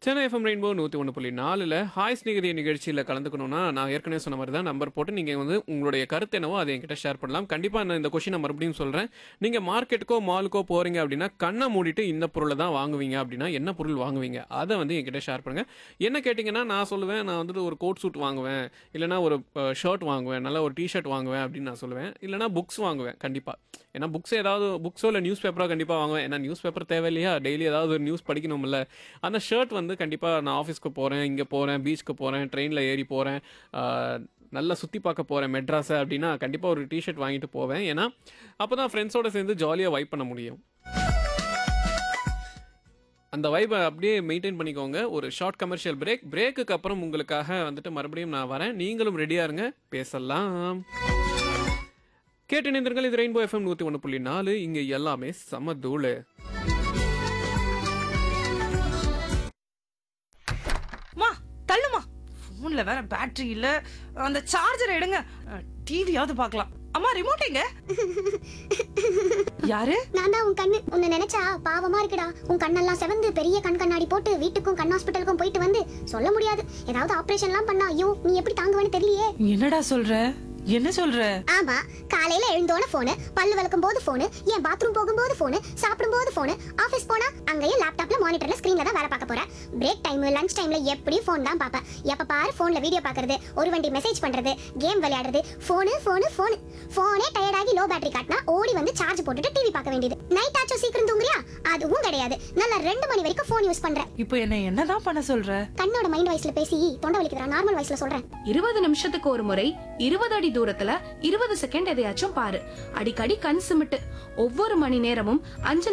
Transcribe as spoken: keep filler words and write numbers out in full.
Chennai FM rainbow நூற்றி ஒன்று புள்ளி நாலில் ஹாய் ஸ்நேகிதி நிகழ்ச்சியில் கலந்துக்கணும்னா நான் ஏற்கனவே சொன்ன மாதிரி தான் நம்பர் போட்டு நீங்கள் வந்து உங்களுடைய கருத்து என்னவோ அதை என்கிட்ட ஷேர் பண்ணலாம். கண்டிப்பாக நான் இந்த கொஷினை மறுபடியும் சொல்கிறேன். நீங்கள் மார்க்கெட்டுக்கோ மாலுக்கோ போகிறீங்க அப்படின்னா கண்ணை மூடிட்டு இந்த பொருளை தான் வாங்குவீங்க அப்படின்னா என்ன பொருள் வாங்குவீங்க அதை வந்து என்கிட்ட ஷேர் பண்ணுங்கள். என்ன கேட்டிங்கன்னா நான் சொல்லுவேன், நான் வந்துட்டு ஒரு கோட் சூட் வாங்குவேன், இல்லைனா ஒரு ஷர்ட் வாங்குவேன், நல்ல ஒரு டிஷர்ட் வாங்குவேன் அப்படின்னு நான் சொல்லுவேன். இல்லைனா புக்ஸ் வாங்குவேன் கண்டிப்பாக. ஏன்னா புக்ஸ் ஏதாவது புக்ஸோ இல்லை நியூஸ் பேப்பரோ கண்டிப்பாக வாங்குவேன். ஏன்னா நியூஸ் பேப்பர் தேவையில்லையா, டெய்லி ஏதாவது ஒரு நியூஸ் படிக்கணும்ல. அந்த ஷர்ட் வந்து கண்டிப்பாக நான் ஆஃபீஸ்க்கு போகிறேன், இங்கே போகிறேன், பீச்சுக்கு போகிறேன், ட்ரெயினில் ஏறி போகிறேன், நல்லா சுற்றி பார்க்க போகிறேன் மெட்ராஸை அப்படின்னா கண்டிப்பாக ஒரு டிஷர்ட் வாங்கிட்டு போவேன். ஏன்னா அப்போ தான் ஃப்ரெண்ட்ஸோடு சேர்ந்து ஜாலியாக வைப் பண்ண முடியும். அந்த வைப்பை அப்படியே மெயின்டைன் பண்ணிக்கோங்க. ஒரு ஷார்ட் கமர்ஷியல் பிரேக் பிரேக்குக்கு அப்புறம் உங்களுக்காக வந்துட்டு மறுபடியும் நான் வரேன். நீங்களும் ரெடியாக இருங்க, பேசலாம். கேட்டு நின்றீர்கள், இது ரெயின்போ எஃப்எம் நூற்றி ஒன்று புள்ளி நாலு. இங்கே எல்லாமே சம தூளு. மா தள்ளுமா, போன்ல வேற பேட்டரி இல்ல, அந்த சார்ஜர் எடுங்க, டிவியாவது பார்க்கலாம். அம்மா ரிமோட் எங்க? யாரு? நான் தான் உன் கண்ணு. உன்னை நினைச்சா பாவமா இருக்குடா. உன் கண்ணெல்லாம் செவந்து பெரிய கண் கண்ணாடி போட்டு வீட்டுக்கும் கண் ஹாஸ்பிட்டலுக்கும் போயிட்டு வந்து சொல்ல முடியாது. ஏதாவது ஆபரேஷன்லாம் பண்ணா ஐயோ நீ எப்படி தாங்குவேன்னு தெரியலையே. என்னடா சொல்ற? என்ன சொல்ற? ஆமா, காலையில எழுந்தோன போனு, பல்லு விளக்கும் போது போனு, ஏன் பாத்ரூம் போகும்போது போனு, சாப்பிடும் போது போனு, ஆபீஸ் போனா அங்கேயே லேப்டாப்ல மானிட்டர்ல ஸ்கிரீன்ல தான் வேலை பார்க்க போறேன். பிரேக் டைம் லஞ்ச் டைம்ல எப்படியும் போன் தான் பாப்பேன். எப்ப பாரு போன்ல வீடியோ பாக்குறது, ஒரு வண்டி மெசேஜ் பண்றது, கேம் விளையாடுறது, போனு போனு போனு. போனே டயர்டாகி லோ பேட்டரி காட்டினா ஓடி வந்து சார்ஜ் போட்டுட்டு டிவி பார்க்க வேண்டியது. நைட் ஆச்சும் சீக்கிரம் தூங்குறியா? அதுவும் கிடையாது. நல்லா ரெண்டு மணி வரைக்கும் போன் யூஸ் பண்றேன். இப்போ என்ன என்னதான் பண்ண சொல்ற? கண்ணோட மைண்ட் வாய்ஸ்ல பேசி தொண்டை வலிக்குதுடா. நார்மல் வாய்ஸ்ல சொல்றேன். இருபது நிமிஷத்துக்கு ஒரு முறை இருபது அடி தூரத்துல இருபது செகண்ட் எதையாச்சும் பாரு. அடிக்கடி கண் சிமிட்டு ஒவ்வொரு மணி நேரமும் அஞ்சு